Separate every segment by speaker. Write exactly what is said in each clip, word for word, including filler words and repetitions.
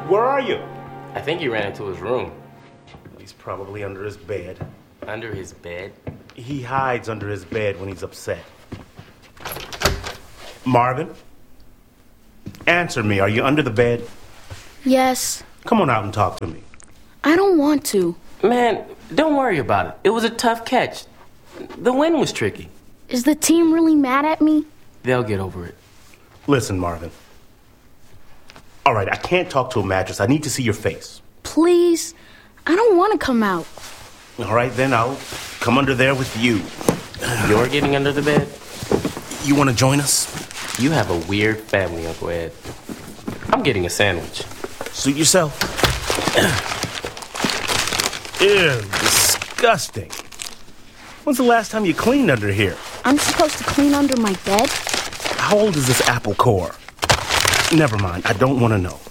Speaker 1: where are you?
Speaker 2: I think he ran into his room.
Speaker 1: He's probably under his bed.
Speaker 2: Under his bed?
Speaker 1: He hides under his bed when he's upset. Marvin? Answer me. Are you under the bed?
Speaker 3: Yes.
Speaker 1: Come on out and talk to me.
Speaker 3: I don't want to.
Speaker 2: Man, don't worry about it. It was a tough catch. The wind was tricky.
Speaker 3: Is the team really mad at me?
Speaker 2: They'll get over it.
Speaker 1: Listen, Marvin. All right, I can't talk to a mattress. I need to see your face.
Speaker 3: Please. I don't want to come out.
Speaker 1: All right, then I'll come under there with you.
Speaker 2: You're getting under the bed?
Speaker 1: You want to join us?
Speaker 2: You have a weird family, Uncle Ed. I'm getting a sandwich.
Speaker 1: Suit yourself. Ew, disgusting. When's the last time you cleaned under here?
Speaker 3: I'm supposed to clean under my bed?
Speaker 1: How old is this apple core? Never mind, I don't want to know.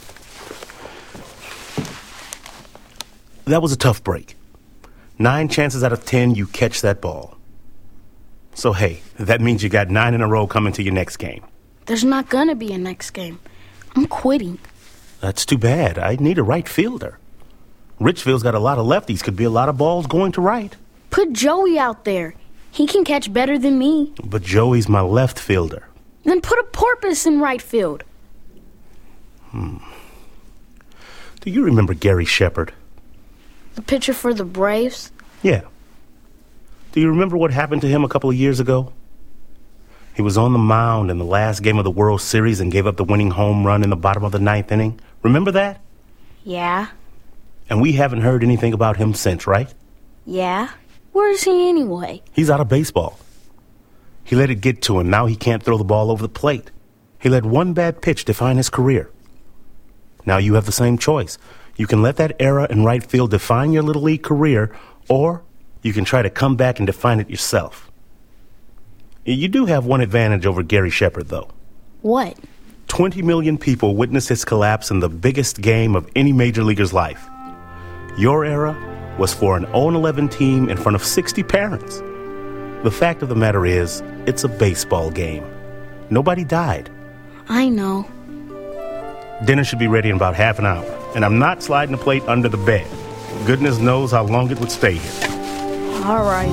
Speaker 1: That was a tough break. Nine chances out of ten you catch that ball. So hey, that means you got nine in a row coming to your next game.
Speaker 3: There's not gonna be a next game. I'm quitting.
Speaker 1: That's too bad. I need a right fielder. Richfield's got a lot of lefties. Could be a lot of balls going to right.
Speaker 3: Put Joey out there. He can catch better than me.
Speaker 1: But Joey's my left fielder.
Speaker 3: Then put a porpoise in right field.
Speaker 1: Hmm. Do you remember Gary Shepard?
Speaker 3: The pitcher for the Braves?
Speaker 1: Yeah. Do you remember what happened to him a couple of years ago? He was on the mound in the last game of the World Series and gave up the winning home run in the bottom of the ninth inning. Remember that?
Speaker 3: Yeah.
Speaker 1: And we haven't heard anything about him since, right?
Speaker 3: Yeah. Where is he anyway?
Speaker 1: He's out of baseball. He let it get to him. Now he can't throw the ball over the plate. He let one bad pitch define his career. Now you have the same choice. You can let that era in right field define your Little League career, or you can try to come back and define it yourself. You do have one advantage over Gary Shepard, though.
Speaker 3: What?
Speaker 1: twenty million people witnessed his collapse in the biggest game of any major leaguer's life. Your era was for an oh and eleven team in front of sixty parents. The fact of the matter is, it's a baseball game. Nobody died.
Speaker 3: I know.
Speaker 1: Dinner should be ready in about half an hour, and I'm not sliding the plate under the bed. Goodness knows how long it would stay here.
Speaker 3: All right.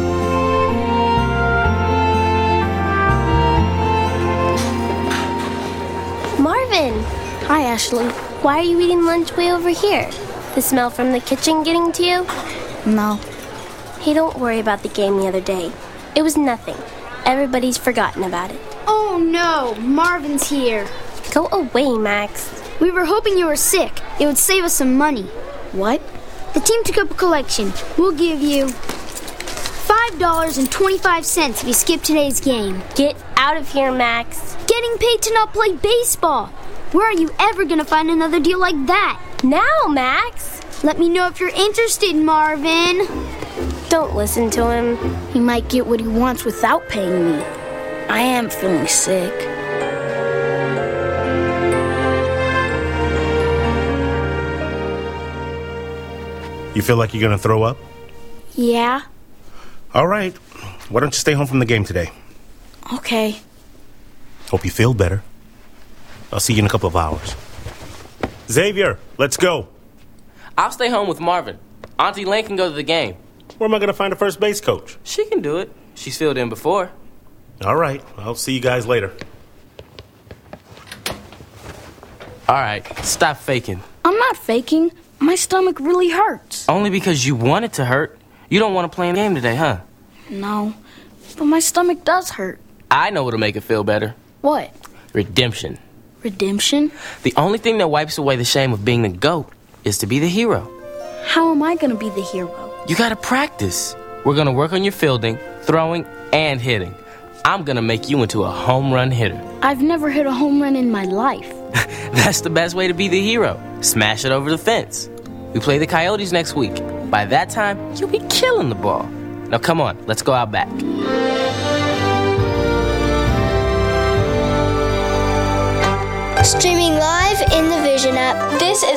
Speaker 4: Marvin!
Speaker 3: Hi, Ashley.
Speaker 4: Why are you eating lunch way over here? The smell from the kitchen getting to you?
Speaker 3: No.
Speaker 4: Hey, don't worry about the game the other day. It was nothing. Everybody's forgotten about it.
Speaker 5: Oh no, Marvin's here.
Speaker 4: Go away, Max.
Speaker 5: We were hoping you were sick. It would save us some money.
Speaker 3: What?
Speaker 5: The team took up a collection. We'll give you five dollars and twenty-five cents if you skip today's game.
Speaker 4: Get out of here, Max.
Speaker 5: Getting paid to not play baseball. Where are you ever going to find another deal like that?
Speaker 4: Now, Max.
Speaker 5: Let me know if you're interested, Marvin.
Speaker 4: Don't listen to him.
Speaker 3: He might get what he wants without paying me. I am feeling sick.
Speaker 1: You feel like you're going to throw up?
Speaker 3: Yeah.
Speaker 1: All right. Why don't you stay home from the game today?
Speaker 3: Okay.
Speaker 1: Hope you feel better. I'll see you in a couple of hours. Xavier, let's go.
Speaker 2: I'll stay home with Marvin. Auntie Lane can go to the game.
Speaker 1: Where am I going to find a first base coach?
Speaker 2: She can do it. She's filled in before.
Speaker 1: All right. I'll see you guys later.
Speaker 2: All right. Stop faking.
Speaker 3: I'm not faking. My stomach really hurts.
Speaker 2: Only because you want it to hurt. You don't want to play in the game today, huh?
Speaker 3: No. But my stomach does hurt.
Speaker 2: I know what'll make it feel better.
Speaker 3: What?
Speaker 2: Redemption.
Speaker 3: Redemption?
Speaker 2: The only thing that wipes away the shame of being the GOAT is to be the hero.
Speaker 3: How am I going to be the hero?
Speaker 2: You gotta practice. We're gonna work on your fielding, throwing, and hitting. I'm gonna make you into a home run hitter.
Speaker 3: I've never hit a home run in my life.
Speaker 2: That's the best way to be the hero. Smash it over the fence. We play the Coyotes next week. By that time, you'll be killing the ball. Now come on, let's go out back.
Speaker 6: Streaming live in the Vision app. This is